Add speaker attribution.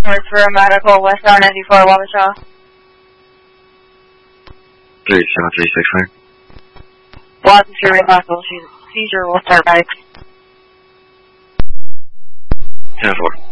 Speaker 1: North for a medical, West R94, Wabasha.
Speaker 2: 3736,
Speaker 1: Watson Street, hospital seizure will start by
Speaker 2: 10-4.